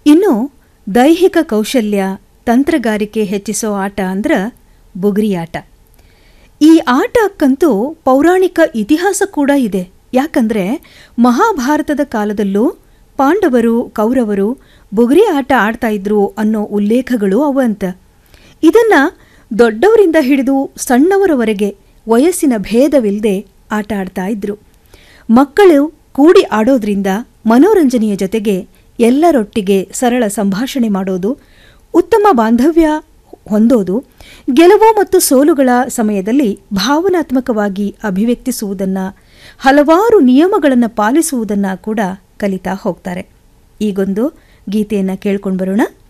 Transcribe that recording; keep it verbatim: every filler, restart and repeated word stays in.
ಇನ್ನು ದೈಹಿಕ ಕೌಶಲ್ಯ ತಂತ್ರಗಾರಿಕೆ ಹೆಚ್ಚಿಸೋ ಆಟ ಅಂದ್ರೆ ಬುಗುರಿ ಆಟ. ಈ ಆಟಕ್ಕಂತೂ ಪೌರಾಣಿಕ ಇತಿಹಾಸ ಕೂಡ ಇದೆ. ಯಾಕಂದರೆ ಮಹಾಭಾರತದ ಕಾಲದಲ್ಲೂ ಪಾಂಡವರು ಕೌರವರು ಬುಗುರಿ ಆಟ ಆಡ್ತಾ ಇದ್ರು ಅನ್ನೋ ಉಲ್ಲೇಖಗಳು ಅವಂತ. ಇದನ್ನ ದೊಡ್ಡವರಿಂದ ಹಿಡಿದು ಸಣ್ಣವರವರೆಗೆ ವಯಸ್ಸಿನ ಭೇದವಿಲ್ಲದೆ ಆಟ ಆಡ್ತಾ ಇದ್ರು. ಮಕ್ಕಳು ಕೂಡಿ ಆಡೋದ್ರಿಂದ ಮನೋರಂಜನೆಯ ಜೊತೆಗೆ ಎಲ್ಲರೊಟ್ಟಿಗೆ ಸರಳ ಸಂಭಾಷಣೆ ಮಾಡೋದು, ಉತ್ತಮ ಬಾಂಧವ್ಯ ಹೊಂದೋದು, ಗೆಲುವು ಮತ್ತು ಸೋಲುಗಳ ಸಮಯದಲ್ಲಿ ಭಾವನಾತ್ಮಕವಾಗಿ ಅಭಿವ್ಯಕ್ತಿಸುವುದನ್ನು, ಹಲವಾರು ನಿಯಮಗಳನ್ನು ಪಾಲಿಸುವುದನ್ನು ಕೂಡ ಕಲಿತಾ ಹೋಗ್ತಾರೆ. ಈಗೊಂದು ಗೀತೆಯನ್ನು ಕೇಳ್ಕೊಂಡು ಬರೋಣ.